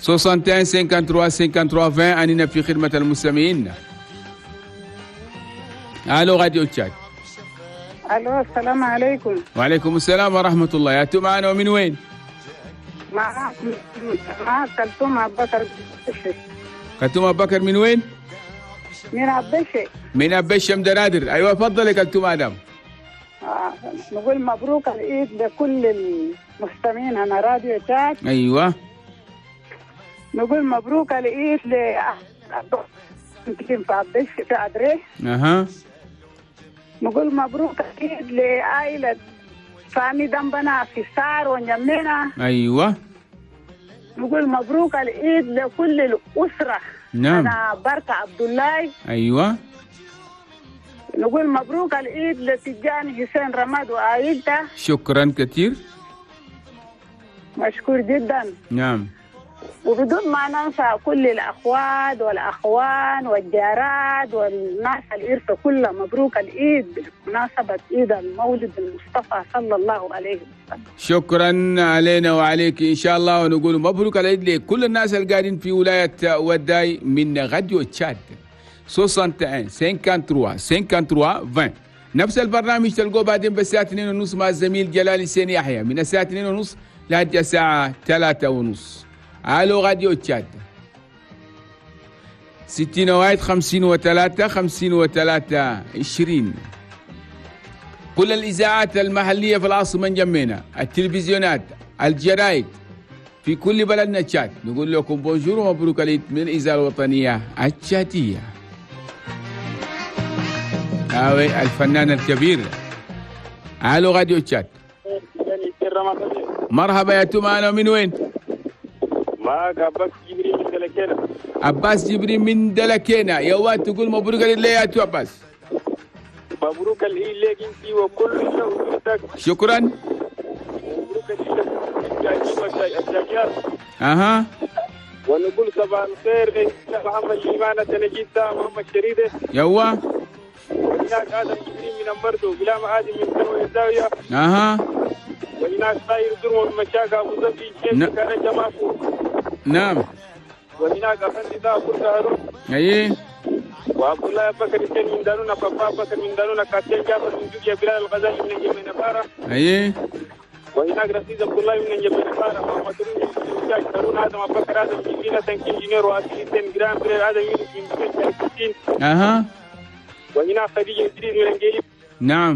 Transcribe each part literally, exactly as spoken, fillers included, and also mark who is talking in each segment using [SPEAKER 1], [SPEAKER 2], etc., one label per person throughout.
[SPEAKER 1] واحد واحد خمسة ثلاثة خمسة ثلاثة عشرين أننا في خدمة المستمعين. ألو راديو تشاد.
[SPEAKER 2] الو السلام عليكم.
[SPEAKER 1] وعليكم السلام ورحمة الله. يا معنا ومن وين؟
[SPEAKER 2] معك معك كلثوم أبو بكر.
[SPEAKER 1] كلثوم أبو بكر من وين؟
[SPEAKER 2] من عبشة.
[SPEAKER 1] من عبشة مدرادر. أيوة فضل يا كلثوم آدم.
[SPEAKER 2] آه. نقول مبروك العيد لكل المستمعين على راديو تشاد.
[SPEAKER 1] أيوة.
[SPEAKER 2] نقول مبروك العيد ل في عبشة في عدريه.
[SPEAKER 1] أها.
[SPEAKER 2] نقول مبروك العيد لعائلة فامي دمبنا في سار ونجمنا.
[SPEAKER 1] أيوة.
[SPEAKER 2] نقول مبروك العيد لكل الأسرة.
[SPEAKER 1] نعم.
[SPEAKER 2] أنا بركة عبد الله.
[SPEAKER 1] أيوة.
[SPEAKER 2] نقول مبروك العيد لتجاني حسين رماد وعائلته.
[SPEAKER 1] شكرا كثير.
[SPEAKER 2] مشكور جدا.
[SPEAKER 1] نعم.
[SPEAKER 2] وبدون ما ننسى كل الأخوات والأخوان والجارات والناس الإرث كلها مبروك العيد بمناسبة عيد المولد المصطفى صلى الله عليه وسلم.
[SPEAKER 1] شكرا علينا وعليك إن شاء الله، ونقول مبروك العيد لكل الناس اللي قاعدين في ولاية وداي من راديو تشاد واحد واحد خمسة ثلاثة خمسة ثلاثة عشرين. نفس البرنامج تلقوه بعدين بالساعة اثنين ونص مع الزميل جلال السين يحيى من الساعة اثنين ونص لحد الساعة ثلاثة ونص. الو راديو تشاد ستين واحد خمسين وثلاثة خمسين وثلاثة عشرين. كل الإذاعات المحلية في العاصمة جمينا، التلفزيونات، الجرايد في كل بلدنا تشاد. نقول لكم بونجور ومبروك العيد من الإذاعة الوطنية التشادية. آوي الفنان الكبير. الو راديو تشاد. مرحبا يا توما، من وين؟
[SPEAKER 3] معك عباس جبريل من دلكينا.
[SPEAKER 1] عباس جبريل من دلكينا. يا واد تقول مبروك العيد ليه يا تو عباس؟
[SPEAKER 3] مبروك العيد لك انت وكل شهر.
[SPEAKER 1] شكرا.
[SPEAKER 3] مبروك العيد.
[SPEAKER 1] اها.
[SPEAKER 3] ونقول صباح الخير محمد جيمانة تنجيد محمد شريدة.
[SPEAKER 1] يوا.
[SPEAKER 3] وهناك آدم جبريل من أمردو بلا معادن من سنوى الزاوية.
[SPEAKER 1] اها.
[SPEAKER 3] وهناك طاير درمو من مشاكا أبو ظبي شيخ كان جماعه.
[SPEAKER 1] نعم.
[SPEAKER 3] وهناك أفندي ذا فرد هارون.
[SPEAKER 1] ايه.
[SPEAKER 3] وعبد الله بكر الشين من دانونا بابا بكر من دانونا كاتين جابر من جوجيا بلال الغزالي من جميع نفارة.
[SPEAKER 1] ايه.
[SPEAKER 3] وهناك رشيد عبد الله من جميع نفارة. محمد روني من هارون آدم أبو بكر آدم جبريل تنكين جنير وأسيل تن جرام بلال آدم يونس من جميع الكتين.
[SPEAKER 1] اها.
[SPEAKER 3] وهناك خديجة إدريس من الجيب.
[SPEAKER 1] نعم.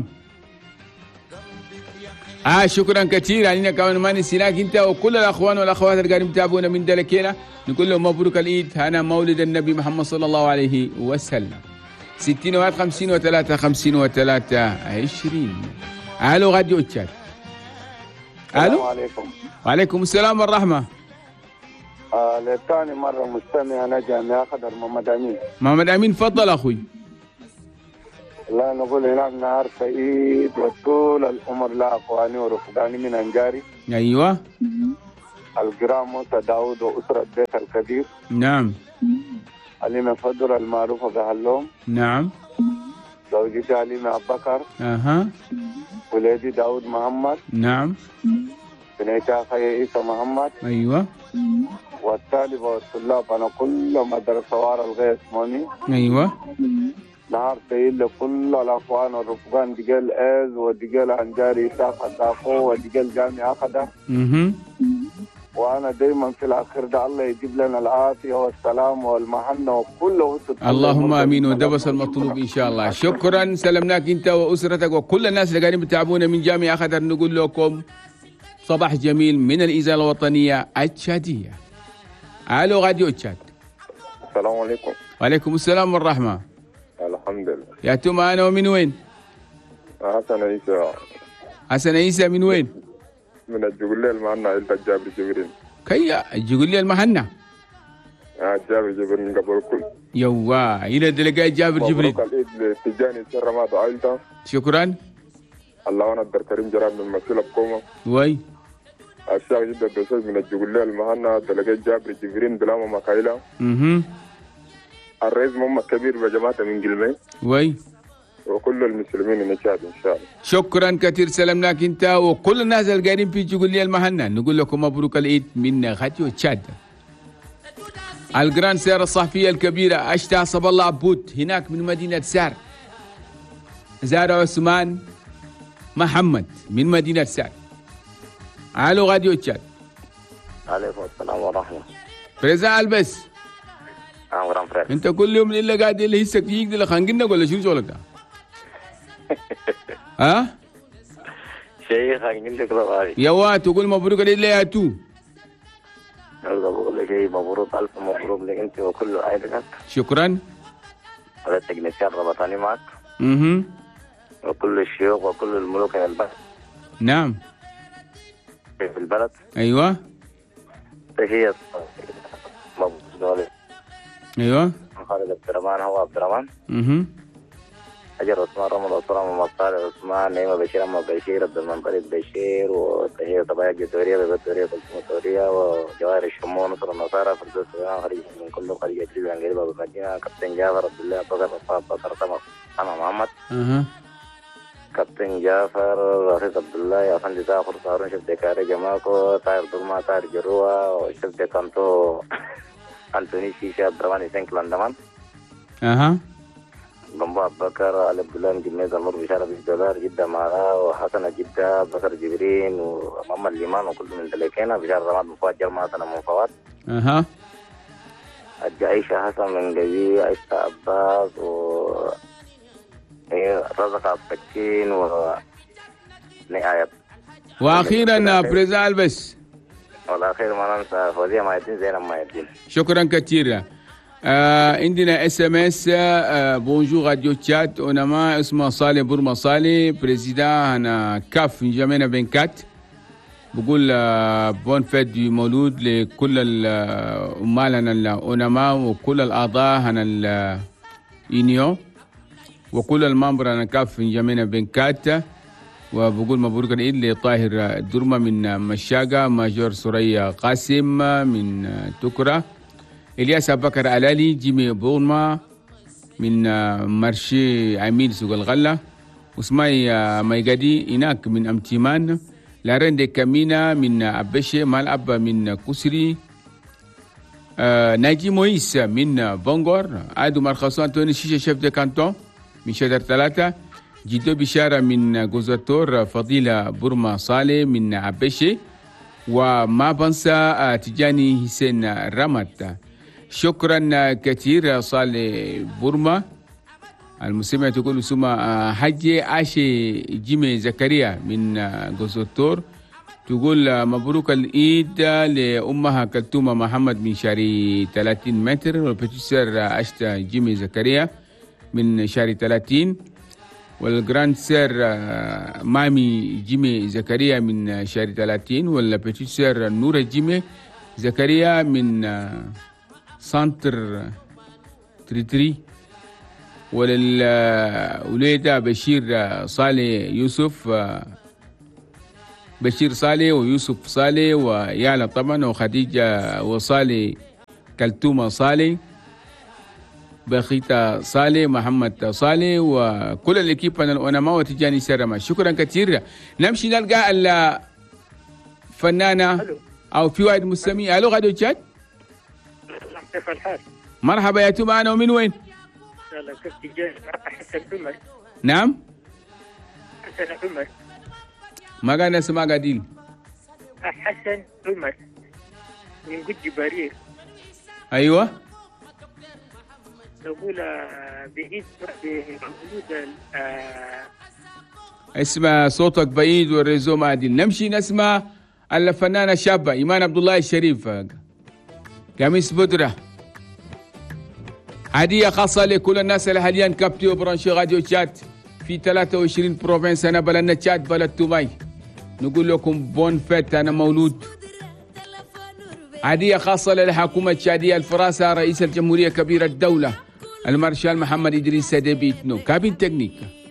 [SPEAKER 1] آه شكرا كثير علينا كمان ماني سيناك انت وكل الاخوان والاخوات اللي قاعدين يتابعونا من دلكينا. نقول لهم مبروك العيد، هنا مولد النبي محمد صلى الله عليه وسلم. ستين واحد خمسين وثلاثة خمسين وثلاثة عشرين. الو راديو تشاد. الو.
[SPEAKER 4] السلام عليكم.
[SPEAKER 1] وعليكم السلام والرحمة.
[SPEAKER 4] آه لثاني مرة مستمع أنا جامعة خضر محمد أمين.
[SPEAKER 1] محمد أمين فضل أخوي.
[SPEAKER 4] لا نقول هناك نهار سعيد وطول العمر لأخواني ورفقاني من أنجاري.
[SPEAKER 1] أيوة.
[SPEAKER 4] الجرام موسى داود وأسرة بيت الكبير.
[SPEAKER 1] نعم.
[SPEAKER 4] علينا فضل المعروفة بهاللوم.
[SPEAKER 1] نعم.
[SPEAKER 4] زوجتي علينا أبو بكر.
[SPEAKER 1] أها.
[SPEAKER 4] ولادي داود محمد.
[SPEAKER 1] نعم.
[SPEAKER 4] بنيتي أخي عيسى محمد.
[SPEAKER 1] أيوة.
[SPEAKER 4] والطالبة والطلاب أنا كل مدرسة وار الغيث موني.
[SPEAKER 1] أيوة.
[SPEAKER 4] نهار سعيد لكل الأخوان والرفقان دجال آز ودجال أنجاري ساق الداقو ودجال جامعة خدا.
[SPEAKER 1] اها.
[SPEAKER 4] وأنا دايما في الأخير ده الله يجيب لنا العافية والسلام والمحنة وكل وسط.
[SPEAKER 1] اللهم آمين، وده بس المطلوب إن شاء الله. شكرا، سلمناك أنت وأسرتك وكل الناس اللي قاعدين بتتابعونا من جامعة خدر. نقول لكم صباح جميل من الإذاعة الوطنية التشادية. الو راديو تشاد.
[SPEAKER 4] السلام عليكم.
[SPEAKER 1] وعليكم السلام والرحمة.
[SPEAKER 4] الحمد لله.
[SPEAKER 1] يا توما أنا ومن وين؟
[SPEAKER 4] حسن عيسى.
[SPEAKER 1] حسن عيسى من وين؟
[SPEAKER 4] من الجبليل معنا عيلة جابر جبرين.
[SPEAKER 1] كيا الجبليل المحنة.
[SPEAKER 4] آه جابر جبرين قبل كل.
[SPEAKER 1] يوا إلى دلقاء جابر جبرين.
[SPEAKER 4] مبروك العيد لتجاني سر ما عائلته.
[SPEAKER 1] شكرا.
[SPEAKER 4] الله أنا الدر كريم جرام من مسؤول بكومة.
[SPEAKER 1] وي.
[SPEAKER 4] الشيخ جدا دوسوس من الجبليل معنا دلقاء جابر جبرين بلا ما مكايلة.
[SPEAKER 1] اها.
[SPEAKER 4] الرئيس محمد كبير بجماعة من قلمي.
[SPEAKER 1] وي.
[SPEAKER 4] وكل المسلمين إن شاء الله. إن شاء الله.
[SPEAKER 1] شكرا كثير، سلمناك أنت وكل الناس اللي قاعدين في جبليل المحنة. نقول لكم مبروك العيد من راديو تشاد. الجراند سير الصحفية الكبيرة أشتا صب الله عبود هناك من مدينة سار. زار عثمان محمد من مدينة سار. الو راديو تشاد.
[SPEAKER 5] عليكم السلام ورحمة.
[SPEAKER 1] بريزا البس.
[SPEAKER 5] اه ورحمة الله.
[SPEAKER 1] انت كل يوم الا قاعد اللي هسك تجيك دي خانقنا ولا شو شغلك ده؟ ها؟
[SPEAKER 5] شيخ خانقنا كده.
[SPEAKER 1] يا واد تقول مبروك عليك يا تو.
[SPEAKER 5] الله بقول لك شيء مبروك ألف مبروك لك أنت وكل عائلتك.
[SPEAKER 1] شكرا.
[SPEAKER 5] هذا التكنيسيان ربطاني معك.
[SPEAKER 1] اها.
[SPEAKER 5] وكل الشيوخ وكل الملوك من البلد.
[SPEAKER 1] نعم.
[SPEAKER 5] في البلد.
[SPEAKER 1] ايوه.
[SPEAKER 5] تحية مبروك دولي.
[SPEAKER 1] ايوه.
[SPEAKER 5] خالد عبد الرحمن هو عبد الرحمن.
[SPEAKER 1] اها.
[SPEAKER 5] أجر عثمان رمضان عثمان مختار عثمان نعمة بشير أما بشير عبد المنطلق بشير وتحية طبيعة جدورية ببدورية كلثومة وجواهر الشمون نصر النصارى فردوس سليمان خريج من كل خريج أجري عن قريبة بالمدينة كابتن جعفر عبد الله بكر بكر سما أنا محمد.
[SPEAKER 1] اها.
[SPEAKER 5] كابتن جعفر رشيد عبد الله يا فندي تاخر صارون شفت كاري جماكو طاير دغما طاير جروا وشفت كانتو أنتوني شيشة عبد الرحمن حسين كلاندمان.
[SPEAKER 1] اها.
[SPEAKER 5] قنبو أبو بكر علي عبد الله جميز النور بشارة بالدولار جدة معنا وحسن جدة بكر جبرين ومحمد ليمان وكل من دلكينا بشارة رماد مفوات جرما سنة مفوات.
[SPEAKER 1] اها.
[SPEAKER 5] عائشة حسن من قبي عائشة عباس و رزق السكين و نهاية.
[SPEAKER 1] واخيرا بريزا البس.
[SPEAKER 5] والاخير ما ننسى فوزية مايدين زينب مايدين.
[SPEAKER 1] شكرا كثيرا. آه عندنا اس ام اس آه بونجور راديو تشاد ونما اسمه صالح بورما صالح بريزيدان انا كاف من جمينا بنكات بقول آه بون فيت دي مولود لكل الامالنا الانما وكل الاعضاء هنا اليونيو وكل الممبر انا كاف من جمينا بنكات وبقول مبروك العيد لطاهر الدرمة من مشاقة ماجور سوريا قاسم من تكرة إلياس أبو بكر علالي جيمي بورما من مرشي عميل سوق الغلة وسماي مايقادي هناك من أمتيمان لارين دي كامينا من أبشي مال أبا من كسري آه ناجي مويس من بونغور عادو مرخصوان توني شيشة شيف دي كانتون من شدر ثلاثة جدو بشارة من جوزاتور فضيلة بورما صالح من أبشي وما بنسى تجاني حسين رمت. شكرا كثير صالح بورما. المسلمة تقول سما حجي عاشي جيمي زكريا من جوزاتور تقول مبروك العيد لأمها كلثومة محمد من شاري ثلاثين متر والبروفيسور أشتا جيمي زكريا من شاري ثلاثين والجراند سير مامي جيمي زكريا من شاري ثلاثين والبروفيسور نورة جيمي زكريا من سانتر تريتري وللوليدة بشير صالح يوسف بشير صالح ويوسف صالح ويالا طبعا وخديجة وصالح كلثومة صالح بخيتا صالح محمد صالح وكل الإكيب من الأنماء وتجاني سرما. شكرا كثير. نمشي نلقى الفنانة أو في واحد مستمع. ألو غادو تشاد.
[SPEAKER 3] كيف الحال؟
[SPEAKER 1] مرحبا يا توما. أنا ومن وين؟
[SPEAKER 3] يلا كيف تجي؟ حسن عمر.
[SPEAKER 1] نعم؟
[SPEAKER 3] حسن عمر.
[SPEAKER 1] ما قاعد نسمع قاعدين.
[SPEAKER 3] حسن عمر من قد برير.
[SPEAKER 1] أيوة.
[SPEAKER 3] نقول بعيد بوجود
[SPEAKER 1] اسمع صوتك بعيد والريزو ما عدل. نمشي نسمع الفنانة شابة إيمان عبد الله الشريف قميص بدرة. هدية خاصة لكل الناس اللي حاليا كابتيو برانشي راديو تشات في ثلاثة وعشرين بروفنس. أنا بلدنا تشات بلد توماي. نقول لكم بون فيت. أنا مولود. هدية خاصة للحكومة التشادية الفرنسا رئيس الجمهورية كبير الدولة المارشال محمد إدريس ديبي إتنو كابين تكنيك.